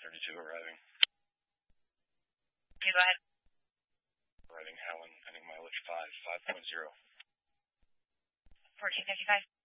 1432 arriving. Okay, go ahead. Arriving Allen, pending mileage 5.0. 1455.